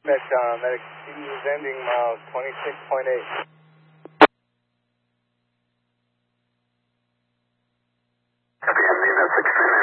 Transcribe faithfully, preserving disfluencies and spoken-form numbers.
Metcom, that exceeds ending miles twenty-six point eight.